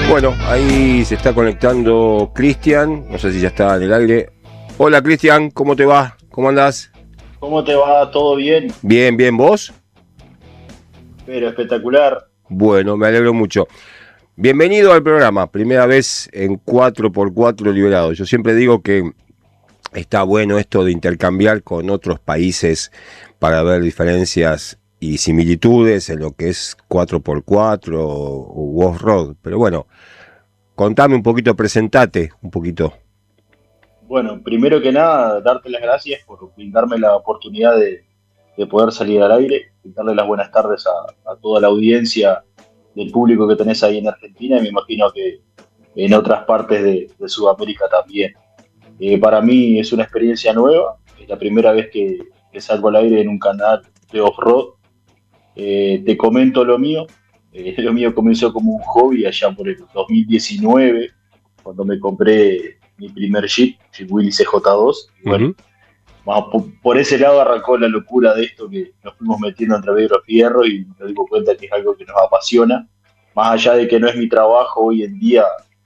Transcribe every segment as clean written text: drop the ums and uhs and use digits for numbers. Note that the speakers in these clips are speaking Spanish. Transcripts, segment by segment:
Bueno, ahí se está conectando Cristian, no sé si ya está en el aire. Hola Cristian, ¿cómo te va? ¿Cómo andás? ¿Cómo te va? ¿Todo bien? Bien, bien, ¿vos? Pero espectacular. Bueno, me alegro mucho. Bienvenido al programa, primera vez en 4x4 Liberado. Yo siempre digo que está bueno esto de intercambiar con otros países para ver diferencias y similitudes en lo que es 4x4 o off-road. Pero bueno, contame un poquito, presentate un poquito. Bueno, primero que nada, darte las gracias por brindarme la oportunidad de poder salir al aire y darle las buenas tardes a toda la audiencia del público que tenés ahí en Argentina y me imagino que en otras partes de Sudamérica también. Para mí es una experiencia nueva, es la primera vez que salgo al aire en un canal de off-road. Te comento lo mío comenzó como un hobby allá por el 2019, cuando me compré mi primer Jeep Willys CJ2. Y bueno, Uh-huh. más por ese lado arrancó la locura de esto que nos fuimos metiendo entre medio de los fierros y me dimos cuenta que es algo que nos apasiona, más allá de que no es mi trabajo hoy en día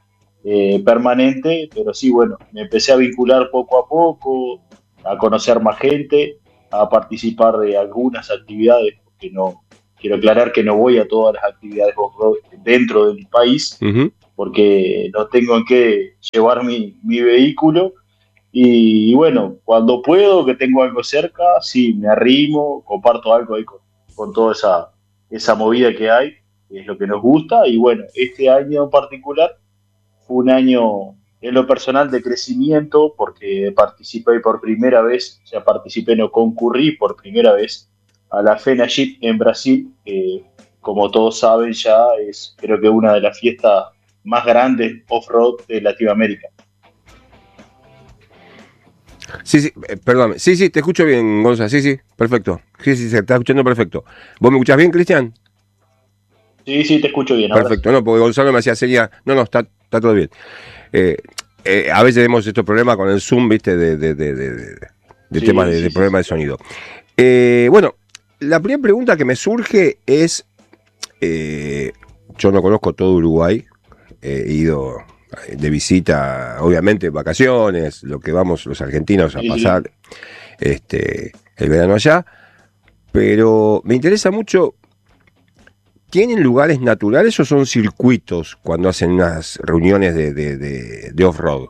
permanente, pero sí, bueno, me empecé a vincular poco a poco, a conocer más gente, a participar de algunas actividades, porque no, quiero aclarar que no voy a todas las actividades off-road dentro del país, Uh-huh. porque no tengo en qué llevar mi vehículo. Y bueno, cuando puedo, que tengo algo cerca, sí, me arrimo, comparto algo ahí con toda esa movida que hay, que es lo que nos gusta. Y bueno, este año en particular fue un año en lo personal de crecimiento porque participé por primera vez, o sea, participé, no concurrí por primera vez a la FENA Jeep en Brasil, que como todos saben ya es creo que una de las fiestas más grandes off-road de Latinoamérica. Sí, sí, perdón. Sí, sí, te escucho bien, Gonza. Sí, sí, perfecto. Sí, sí, se está escuchando perfecto. ¿Vos me escuchás bien, Cristian? Sí, sí, te escucho bien, ahora sí. Perfecto, no, porque Gonzalo me hacía señas. No, no, está todo bien. Eh, a veces tenemos estos problemas con el Zoom, ¿viste? De temas Sí, de sí, sí, problemas sí, de claro. sonido. Bueno, la primera pregunta que me surge es: eh, yo no conozco todo Uruguay, he ido de visita, obviamente, vacaciones, lo que vamos los argentinos a Sí, sí. pasar el verano allá, pero me interesa mucho. ¿Tienen lugares naturales o son circuitos cuando hacen unas reuniones de off-road?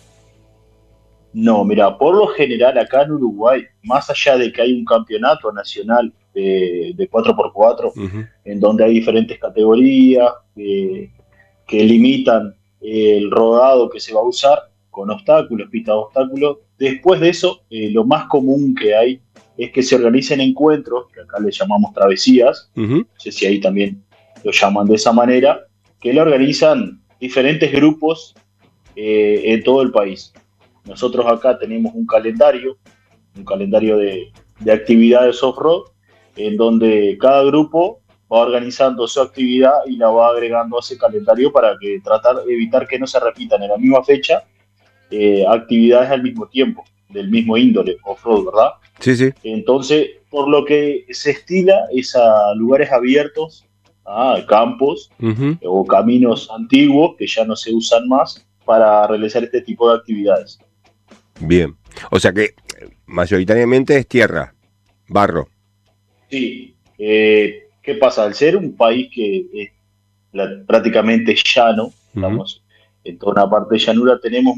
No, mira, por lo general acá en Uruguay, más allá de que hay un campeonato nacional de 4x4, Uh-huh. en donde hay diferentes categorías que limitan el rodado que se va a usar con obstáculos, pistas de obstáculos, después de eso, lo más común que hay es que se organicen encuentros, que acá le llamamos travesías, Uh-huh. no sé si ahí también lo llaman de esa manera, que lo organizan diferentes grupos en todo el país. Nosotros acá tenemos un calendario de actividades off-road, en donde cada grupo va organizando su actividad y la va agregando a ese calendario para que tratar de evitar que no se repitan en la misma fecha actividades al mismo tiempo, del mismo índole off-road, ¿verdad? Sí, sí. Entonces, por lo que se estila es a lugares abiertos, a campos Uh-huh. o caminos antiguos que ya no se usan más para realizar este tipo de actividades. Bien. O sea que mayoritariamente es tierra, barro. Sí, ¿qué pasa? Al ser un país que es prácticamente llano, Uh-huh. estamos en toda una parte de llanura, tenemos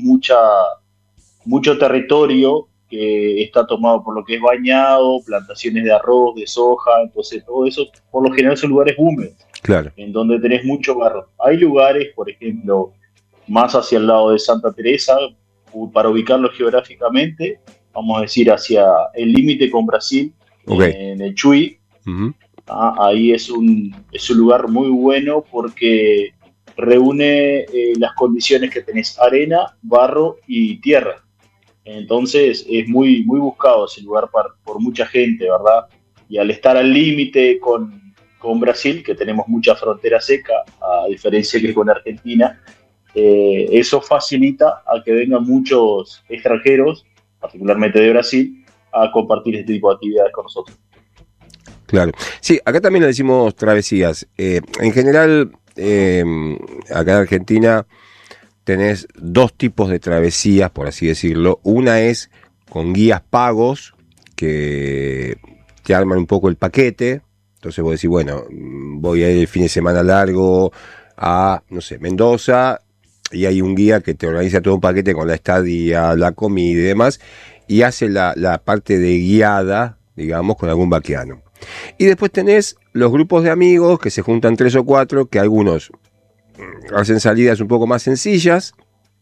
mucho territorio que está tomado por lo que es bañado, plantaciones de arroz, de soja, entonces todo eso por lo general son lugares húmedos, Claro. en donde tenés mucho barro. Hay lugares, por ejemplo, más hacia el lado de Santa Teresa, para ubicarlo geográficamente, vamos a decir hacia el límite con Brasil, Ok. en el Chuy. Uh-huh. Ahí es un lugar muy bueno porque reúne las condiciones que tenés: arena, barro y tierra. Entonces es muy, muy buscado ese lugar por mucha gente, ¿verdad? Y al estar al límite con Brasil, que tenemos mucha frontera seca, a diferencia que con Argentina, eso facilita a que vengan muchos extranjeros, particularmente de Brasil, a compartir este tipo de actividades con nosotros. Claro. Sí, acá también le decimos travesías. En general, acá en Argentina tenés dos tipos de travesías, por así decirlo. Una es con guías pagos que te arman un poco el paquete. Entonces vos decís, bueno, voy a ir el fin de semana largo a, no sé, Mendoza, y hay un guía que te organiza todo un paquete con la estadía, la comida y demás, y hace la parte de guiada, digamos, con algún vaqueano. Y después tenés los grupos de amigos que se juntan 3 o 4, que algunos hacen salidas un poco más sencillas,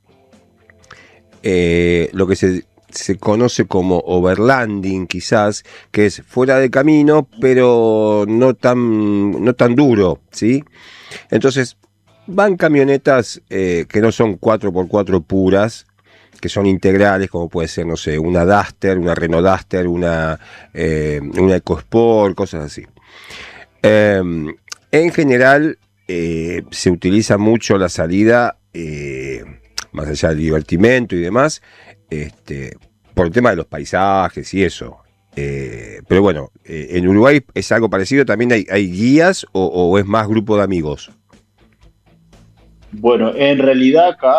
lo que se conoce como overlanding quizás, que es fuera de camino, pero no tan duro, ¿sí? Entonces, van camionetas que no son 4x4 puras, que son integrales, como puede ser, no sé, una Duster, una Renault Duster, una EcoSport, cosas así. En general, se utiliza mucho la salida, más allá del divertimento y demás, por el tema de los paisajes y eso. Pero bueno, en Uruguay es algo parecido, también hay guías o es más grupo de amigos. Bueno, en realidad acá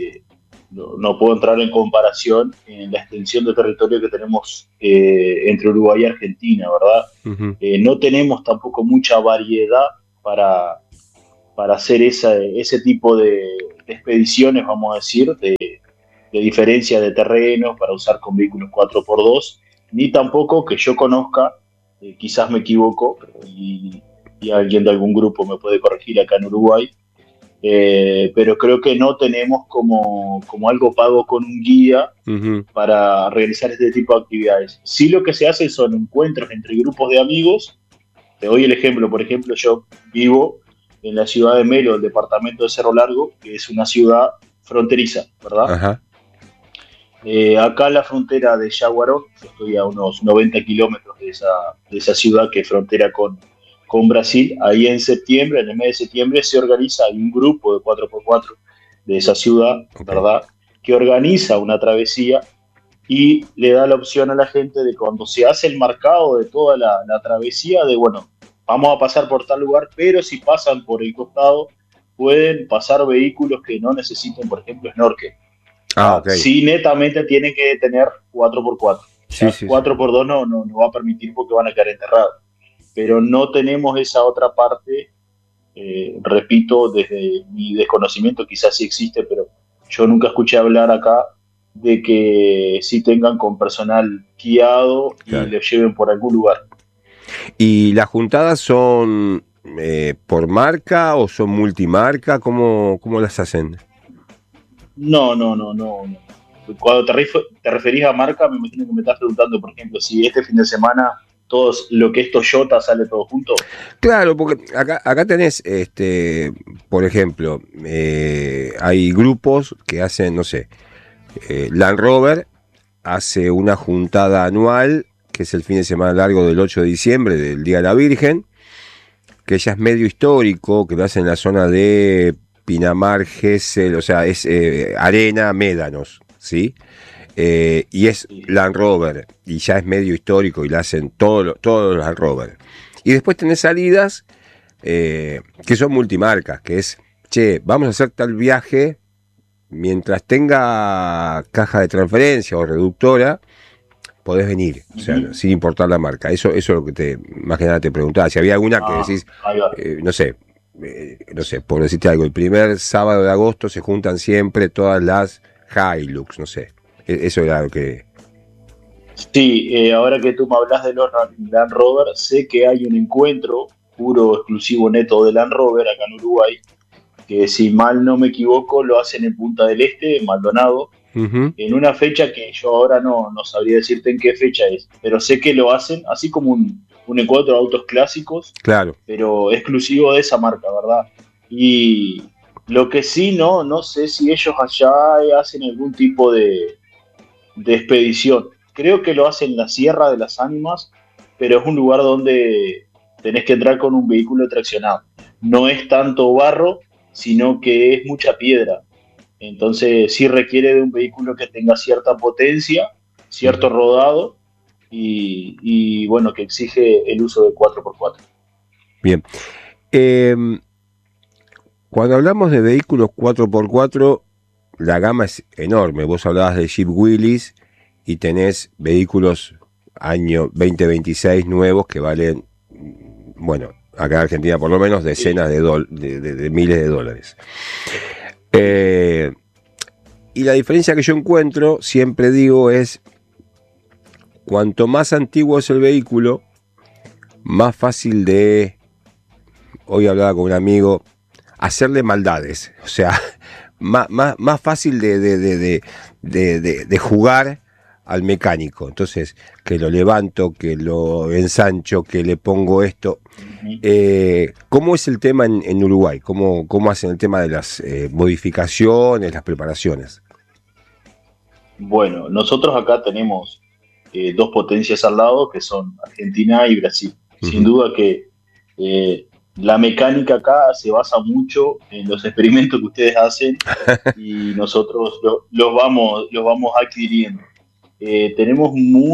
no puedo entrar en comparación en la extensión de territorio que tenemos entre Uruguay y Argentina, ¿verdad? Uh-huh. No tenemos tampoco mucha variedad para, para hacer ese tipo de expediciones, vamos a decir, de diferencia de terrenos para usar con vehículos 4x2, ni tampoco que yo conozca, quizás me equivoco, y alguien de algún grupo me puede corregir acá en Uruguay, pero creo que no tenemos como algo pago con un guía Uh-huh. para realizar este tipo de actividades. Sí, lo que se hace son encuentros entre grupos de amigos. Te doy el ejemplo, por ejemplo, yo vivo en la ciudad de Melo, el departamento de Cerro Largo, que es una ciudad fronteriza, ¿verdad? Ajá. Acá en la frontera de Yaguarón, yo estoy a unos 90 kilómetros de esa ciudad que frontera con Brasil. Ahí en septiembre, en el mes de septiembre, se organiza, hay un grupo de 4x4 de esa ciudad, Okay. ¿verdad? Que organiza una travesía y le da la opción a la gente de cuando se hace el marcado de toda la travesía, de bueno, vamos a pasar por tal lugar, pero si pasan por el costado, pueden pasar vehículos que no necesiten, por ejemplo, snorkel. Ah, ok. Sí, netamente tienen que tener 4x4. Sí, Ya sí, sí. 4x2 no va a permitir porque van a quedar enterrados. Pero no tenemos esa otra parte, repito, desde mi desconocimiento, quizás sí existe, pero yo nunca escuché hablar acá de que sí tengan con personal guiado y Claro. lo lleven por algún lugar. ¿Y las juntadas son por marca o son multimarca? ¿Cómo las hacen? No. Cuando te referís a marca, me imagino que me estás preguntando, por ejemplo, si este fin de semana todos lo que es Toyota sale todo junto. Claro, porque acá tenés, por ejemplo, hay grupos que hacen, no sé, Land Rover hace una juntada anual, que es el fin de semana largo del 8 de diciembre, del Día de la Virgen, que ya es medio histórico, que lo hace en la zona de Pinamar, Gesell, o sea, es arena, médanos, ¿sí? Y es Sí. Land Rover, y ya es medio histórico, y la hacen todos los Land Rover. Y después tenés salidas que son multimarcas, que es, che, vamos a hacer tal viaje, mientras tenga caja de transferencia o reductora, podés venir, o sea, Ujú. sin importar la marca. Eso es lo que más que nada te preguntaba. Si había alguna que Ah, decís, ahí va. no sé, por decirte algo, el primer sábado de agosto se juntan siempre todas las Hilux, no sé. Eso era lo que... Sí, ahora que tú me hablas de los Land Rover, sé que hay un encuentro puro, exclusivo, neto de Land Rover acá en Uruguay, que si mal no me equivoco lo hacen en Punta del Este, en Maldonado, Ujú, en una fecha que yo ahora no sabría decirte en qué fecha es, pero sé que lo hacen así como un encuentro de autos clásicos, claro. pero exclusivo de esa marca, ¿verdad? Y lo que sí, no sé si ellos allá hacen algún tipo de expedición. Creo que lo hacen en la Sierra de las Ánimas, pero es un lugar donde tenés que entrar con un vehículo traccionado. No es tanto barro, sino que es mucha piedra. Entonces sí requiere de un vehículo que tenga cierta potencia, cierto Ujú. rodado y bueno, que exige el uso de 4x4. Bien. Cuando hablamos de vehículos 4x4, la gama es enorme. Vos hablabas de Jeep Willys y tenés vehículos año 2026 nuevos que valen, bueno, acá en Argentina por lo menos decenas de miles de dólares. Y la diferencia que yo encuentro, siempre digo, es cuanto más antiguo es el vehículo, más fácil de, hoy hablaba con un amigo, hacerle maldades. O sea, más fácil de jugar al mecánico. Entonces, que lo levanto, que lo ensancho, que le pongo esto. ¿Cómo es el tema en Uruguay? ¿Cómo hacen el tema de las modificaciones, las preparaciones? Bueno, nosotros acá tenemos dos potencias al lado, que son Argentina y Brasil. Sin duda que la mecánica acá se basa mucho en los experimentos que ustedes hacen y nosotros los vamos adquiriendo. Tenemos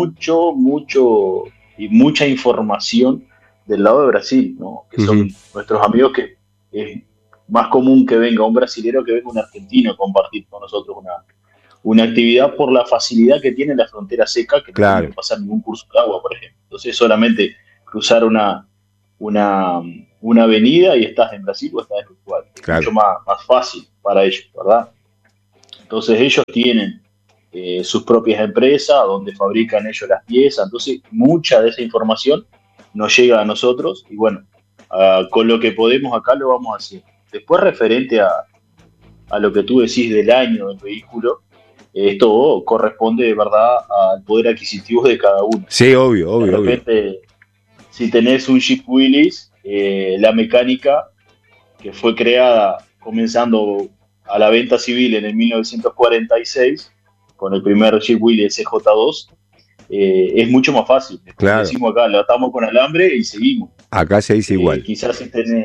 mucha información del lado de Brasil, ¿no? Que son nuestros amigos, que es más común que venga un brasilero que venga un argentino a compartir con nosotros una actividad, por la facilidad que tiene la frontera seca, que no tiene que pasar ningún curso de agua, por ejemplo. Entonces solamente cruzar una, una avenida y estás en Brasil o estás en Uruguay. Es mucho más fácil para ellos, ¿verdad? Entonces ellos tienen sus propias empresas donde fabrican ellos las piezas. Entonces mucha de esa información nos llega a nosotros y bueno, con lo que podemos acá lo vamos haciendo. Después, referente a lo que tú decís del año del vehículo, esto corresponde de verdad al poder adquisitivo de cada uno. Sí, obvio. De repente, si tenés un Jeep Willys, la mecánica que fue creada comenzando a la venta civil en el 1946, con el primer Jeep Willys CJ2, es mucho más fácil. Decimos acá, lo atamos con alambre y seguimos. Acá se dice igual. Quizás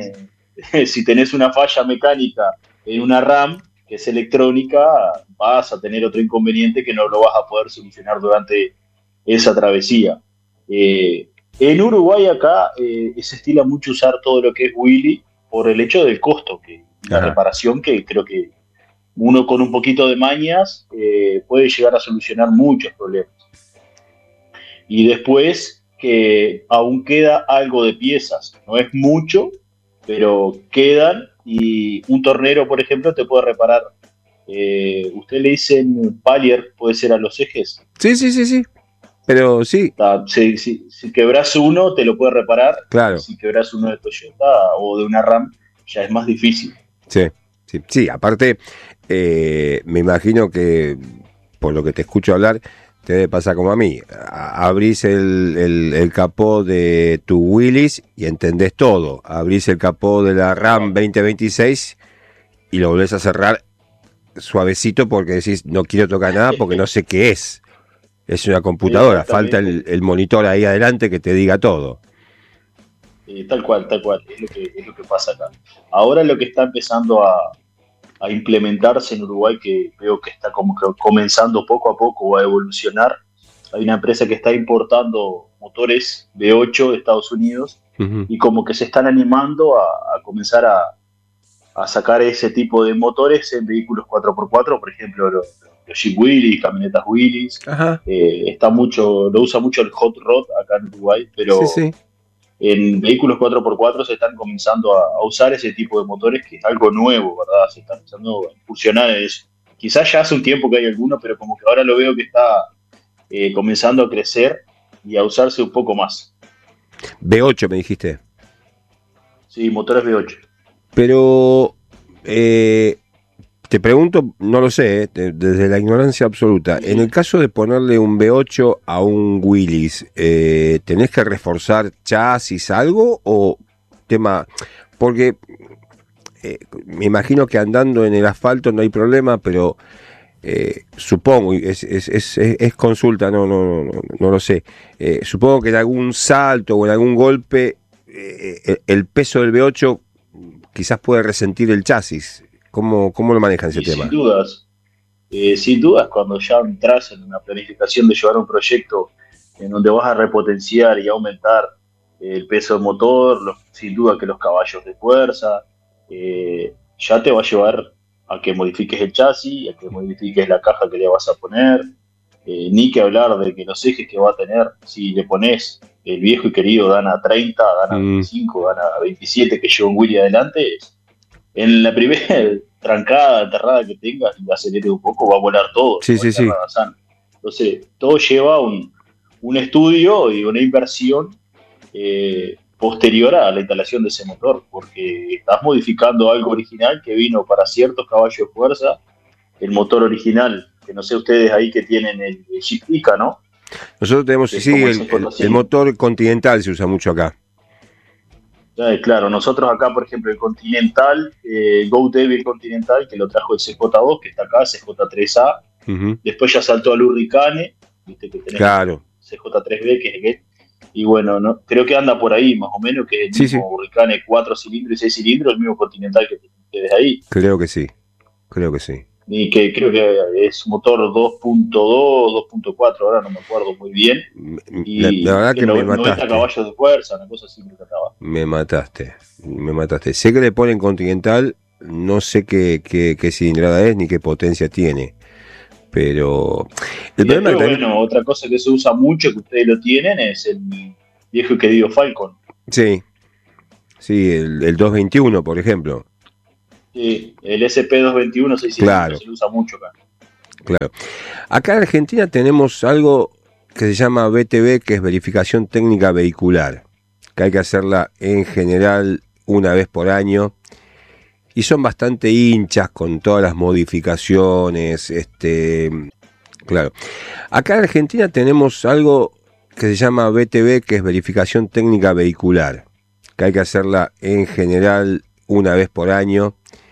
si tenés una falla mecánica en una RAM, que es electrónica, vas a tener otro inconveniente que no lo vas a poder solucionar durante esa travesía. En Uruguay acá se estila mucho usar todo lo que es Willys por el hecho del costo y la reparación, que creo que uno con un poquito de mañas puede llegar a solucionar muchos problemas. Y después, que aún queda algo de piezas, no es mucho, pero quedan, y un tornero, por ejemplo, te puede reparar. ¿Usted le dicen palier, puede ser a los ejes? Sí. Pero sí. Si quebrás uno, te lo puede reparar. Claro. Si quebrás uno de Toyota o de una RAM, ya es más difícil. Sí. Aparte, me imagino que, por lo que te escucho hablar, te debe pasar como a mí. Abrís el capó de tu Willys y entendés todo. Abrís el capó de la RAM 2026 y lo volvés a cerrar suavecito porque decís, no quiero tocar nada porque no sé qué es. Es una computadora, falta el monitor ahí adelante que te diga todo. Tal cual, es lo que pasa acá. Ahora lo que está empezando a implementarse en Uruguay, que veo que está como que comenzando poco a poco a evolucionar. Hay una empresa que está importando motores V8 de Estados Unidos y como que se están animando a comenzar a sacar ese tipo de motores en vehículos 4x4, por ejemplo los Jeep Willys, camionetas Willys. Lo usa mucho el Hot Rod acá en Uruguay, pero sí. En vehículos 4x4 se están comenzando a usar ese tipo de motores, que es algo nuevo, ¿verdad? Se está empezando a incursionar en eso. Quizás ya hace un tiempo que hay alguno, pero como que ahora lo veo que está comenzando a crecer y a usarse un poco más. V8 me dijiste. Sí, motores V8. Pero te pregunto, no lo sé, desde la ignorancia absoluta. En el caso de ponerle un V8 a un Willys, ¿tenés que reforzar chasis, algo? O tema, porque me imagino que andando en el asfalto no hay problema, pero supongo, es consulta, no lo sé. Supongo que en algún salto o en algún golpe el peso del V8 quizás puede resentir el chasis. ¿Cómo lo manejan ese tema? Sin dudas, cuando ya entras en una planificación de llevar un proyecto en donde vas a repotenciar y aumentar el peso del motor, sin duda que los caballos de fuerza, ya te va a llevar a que modifiques el chasis, a que modifiques la caja que le vas a poner, ni que hablar de que los ejes que va a tener, si le pones el viejo y querido Dana 30, Dana Mm, 25, Dana 27 que lleva un Willy adelante, en la primera trancada, aterrada que tengas y acelere un poco, va a volar todo, sí, va a sí, estar sí. rebasando. Entonces, todo lleva un estudio y una inversión posterior a la instalación de ese motor, porque estás modificando algo original que vino para ciertos caballos de fuerza, el motor original, que no sé ustedes ahí que tienen el Jeep Ica, ¿no? Nosotros tenemos, Que es sí, como el el CJ5. motor Continental se usa mucho acá. Claro, nosotros acá, por ejemplo, el Continental, Go Devil Continental, que lo trajo el CJ2, que está acá, CJ3A, Ujú. después ya saltó al Hurricane, viste que tenés el Claro, CJ3B, que es el y bueno, no, creo que anda por ahí más o menos, que es el sí, sí, mismo Hurricane 4 cilindros y 6 cilindros, el mismo Continental que tienen ustedes ahí, creo que sí, creo que sí. y que creo que es motor 2.2, 2.4, ahora no me acuerdo muy bien, La y verdad que que me 90 mataste, caballos de fuerza, una cosa así que trataba. me mataste, me mataste. Sé que le ponen Continental, no sé qué cilindrada es ni qué potencia tiene, pero el Y problema después, que también, bueno, otra cosa que se usa mucho, que ustedes lo tienen, es el viejo y querido Falcon. sí, sí, el 221, por ejemplo, Sí, el SP221 6 cilindros, claro, se lo usa mucho acá. claro. Acá en Argentina tenemos algo que se llama BTV, que es verificación técnica vehicular, que hay que hacerla en general una vez por año. Y son bastante hinchas con todas las modificaciones, claro. Acá en Argentina tenemos algo que se llama BTV, que es verificación técnica vehicular, que hay que hacerla en general una vez por año.